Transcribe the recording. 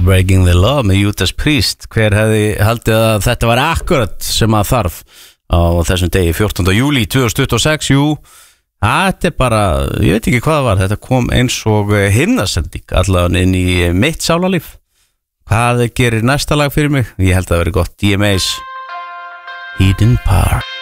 Breaking the Law með Judas Priest. Hver hefði haldið að þetta var akkurat sem að þarf á þessum degi 14. júlí 2026? Jú, þetta bara, ég veit ekki hvað það var. Þetta kom eins og himnasending allavega inn í mitt sálarlíf. Hvað gerir næsta lag fyrir mig? Ég held að það veri gott. DMA's Eden Park.